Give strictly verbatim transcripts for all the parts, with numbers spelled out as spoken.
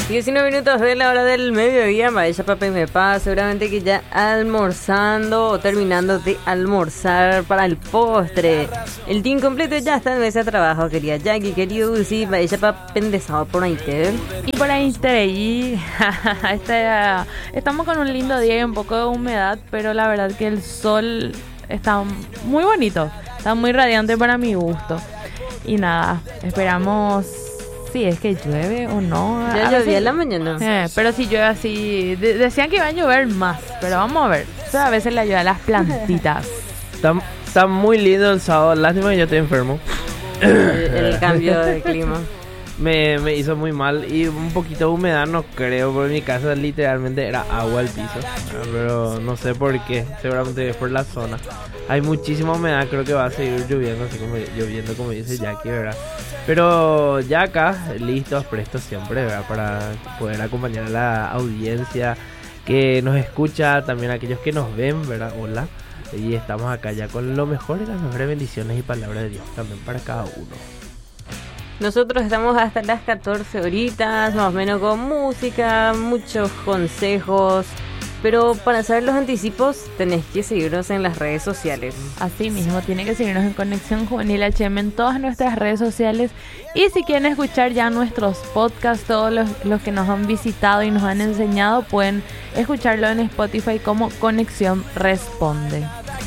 diecinueve minutos de la hora del mediodía, vaya papá y me pasa, seguramente que ya almorzando o terminando de almorzar para el postre. El team completo ya está en mesa de trabajo, quería Jackie, querido Dulce, vaya papá pendezado por ahí. Y por ahí, y este, estamos con un lindo día y un poco de humedad, pero la verdad que el sol está muy bonito, está muy radiante para mi gusto. Y nada, esperamos... Sí, es que llueve o no. Ya llovía en la mañana. Eh, pero si llueve así. De- decían que iba a llover más, pero vamos a ver. Pero a veces le ayuda a las plantitas. Está, está muy lindo el sábado. Lástima que yo estoy enfermo. El, el cambio de clima. Me, me hizo muy mal. Y un poquito de humedad no creo. Porque en mi casa literalmente era agua al piso. Ah, Pero no sé por qué. Seguramente es por la zona. Hay muchísima humedad. Creo que va a seguir lloviendo. Así como lloviendo como dice Jackie, ¿verdad? Pero ya acá, listos, prestos siempre, ¿verdad? Para poder acompañar a la audiencia que nos escucha, también a aquellos que nos ven, ¿verdad? Hola. Y estamos acá ya con lo mejor de las mejores bendiciones y palabras de Dios también para cada uno. Nosotros estamos hasta las catorce horitas, más o menos con música, muchos consejos. Pero para saber los anticipos tenés que seguirnos en las redes sociales. Así mismo, tienen que seguirnos en Conexión Juvenil H M en todas nuestras redes sociales. Y si quieren escuchar ya nuestros podcasts, todos los, los que nos han visitado y nos han enseñado, pueden escucharlo en Spotify como Conexión Responde.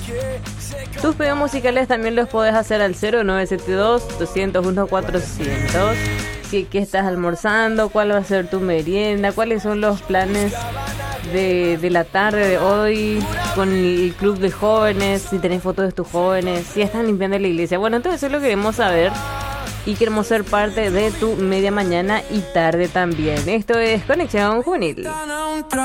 Tus pedidos musicales también los podés hacer al cero nueve siete dos, dos cero uno, cuatrocientos. Si que estás almorzando, cuál va a ser tu merienda, cuáles son los planes de, de la tarde de hoy con el club de jóvenes, si tenés fotos de tus jóvenes, si están limpiando la iglesia. Bueno, todo eso lo queremos saber y queremos ser parte de tu media mañana y tarde también. Esto es Conexión Juvenil.